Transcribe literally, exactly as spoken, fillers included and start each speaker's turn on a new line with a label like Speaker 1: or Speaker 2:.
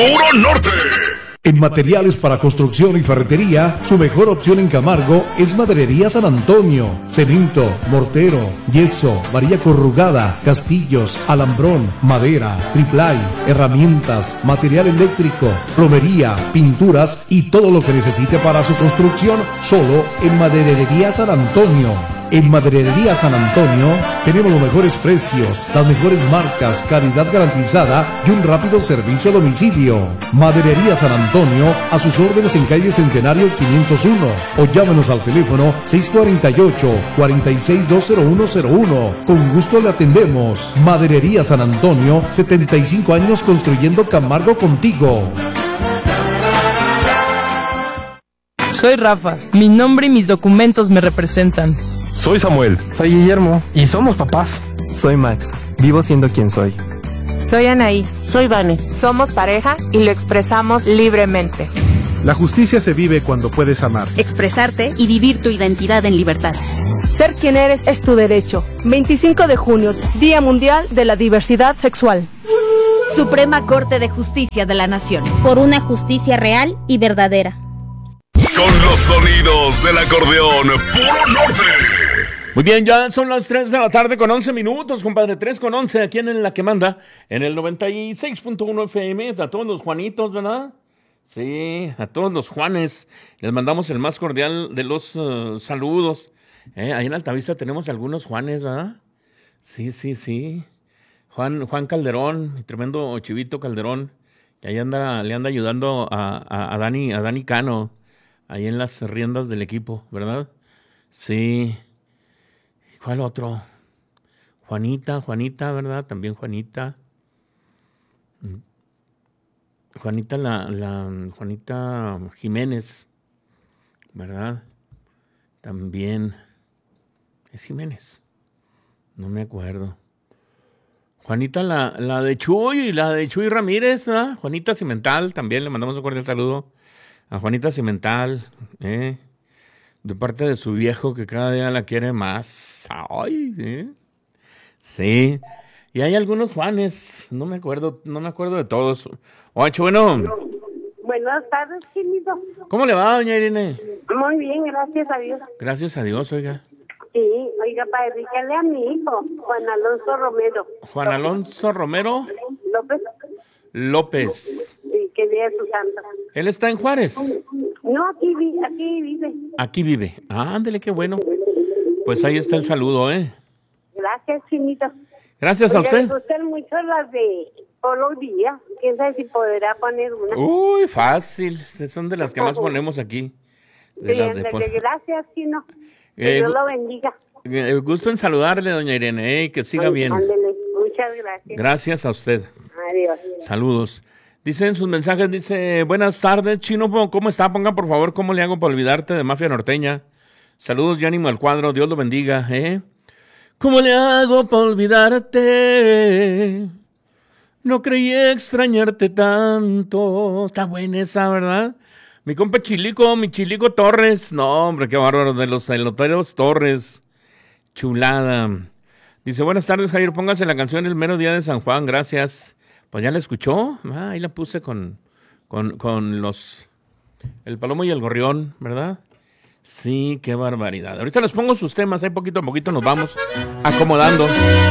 Speaker 1: Puro Norte.
Speaker 2: En materiales para construcción y ferretería, su mejor opción en Camargo es Maderería San Antonio. Cemento, mortero, yeso, varilla corrugada, castillos, alambrón, madera, triplay, herramientas, material eléctrico, plomería, pinturas y todo lo que necesite para su construcción, solo en Maderería San Antonio. En Maderería San Antonio tenemos los mejores precios, las mejores marcas, calidad garantizada y un rápido servicio a domicilio. Maderería San Antonio, a sus órdenes en calle Centenario quinientos uno o llámenos al teléfono seis cuatro ocho, cuatro seis dos cero uno cero uno. Con gusto le atendemos. Maderería San Antonio, setenta y cinco años construyendo Camargo contigo.
Speaker 3: Soy Rafa, mi nombre y mis documentos me representan.
Speaker 4: Soy Samuel.
Speaker 5: Soy Guillermo.
Speaker 4: Y somos papás.
Speaker 5: Soy Max. Vivo siendo quien soy.
Speaker 6: Soy Anaí.
Speaker 7: Soy Vane.
Speaker 6: Somos pareja y lo expresamos libremente.
Speaker 8: La justicia se vive cuando puedes amar,
Speaker 9: expresarte y vivir tu identidad en libertad.
Speaker 10: Ser quien eres es tu derecho. veinticinco de junio, Día Mundial de la Diversidad Sexual.
Speaker 9: Suprema Corte de Justicia de la Nación.
Speaker 11: Por una justicia real y verdadera.
Speaker 1: Con los sonidos del acordeón, Puro Norte.
Speaker 12: Muy bien, ya son las tres de la tarde con once minutos, compadre, tres con once, aquí en La Que Manda, en el noventa y seis punto uno F M, a todos los Juanitos, ¿verdad? Sí, a todos los Juanes, les mandamos el más cordial de los uh, saludos. Eh, ahí en Altavista tenemos algunos Juanes, ¿verdad? Sí, sí, sí. Juan, Juan Calderón, el tremendo Chivito Calderón, que ahí anda, le anda ayudando a, a, a Dani, a Dani Cano, ahí en las riendas del equipo, ¿verdad? Sí. ¿Cuál otro? Juanita, Juanita, ¿verdad? También Juanita. Juanita, la, la Juanita Jiménez, ¿verdad? También. ¿Es Jiménez? No me acuerdo. Juanita, la, la de Chuy, la de Chuy Ramírez, ¿verdad? Juanita Cimental, también le mandamos un cordial saludo a Juanita Cimental, ¿eh? De parte de su viejo que cada día la quiere más. Ay, ¿eh? Sí. Y hay algunos Juanes, no me acuerdo, no me acuerdo de todos. Oye, bueno.
Speaker 13: Buenas tardes, Chinito.
Speaker 12: ¿Cómo le va, doña Irene?
Speaker 13: Muy bien, gracias a Dios.
Speaker 12: Gracias a Dios, oiga.
Speaker 13: Sí, oiga, para dedicarle a mi hijo, Juan Alonso Romero.
Speaker 12: Juan Alonso Romero
Speaker 13: López.
Speaker 12: López.
Speaker 13: Sí, que día es su santo.
Speaker 12: ¿Él está en Juárez?
Speaker 13: No, aquí, vi, aquí vive.
Speaker 12: Aquí vive. Ah, ándele, qué bueno. Pues ahí está el saludo, ¿eh?
Speaker 13: Gracias, Chinito.
Speaker 12: Gracias
Speaker 13: Oiga,
Speaker 12: a usted.
Speaker 13: Me gustan mucho las de Polo Díaz. ¿Quién sabe si podrá poner una?
Speaker 12: Uy, fácil. Son de las que más ponemos aquí. De
Speaker 13: sí,
Speaker 12: las de
Speaker 13: Polo. Gracias, Chino.
Speaker 12: Eh,
Speaker 13: Que Dios lo bendiga.
Speaker 12: Eh, gusto en saludarle, doña Irene, eh, que siga
Speaker 13: Ay,
Speaker 12: bien.
Speaker 13: Ándele. Muchas gracias.
Speaker 12: Gracias a usted.
Speaker 13: Adiós.
Speaker 12: Saludos. Dice en sus mensajes, dice, buenas tardes, Chino, ¿cómo está? Ponga por favor, ¿cómo le hago para olvidarte de Mafia Norteña? Saludos y ánimo al cuadro, Dios lo bendiga, ¿eh? ¿Cómo le hago para olvidarte? No creí extrañarte tanto. Está buena esa, ¿verdad? Mi compa Chilico, mi Chilico Torres. No, hombre, qué bárbaro, de los eloteros Torres. Chulada. Dice, buenas tardes, Javier, póngase la canción El Mero Día de San Juan, gracias. Pues ya la escuchó, ah, ahí la puse con, con, con los, el Palomo y el Gorrión, ¿verdad? Sí, qué barbaridad. Ahorita les pongo sus temas, ahí poquito a poquito nos vamos acomodando.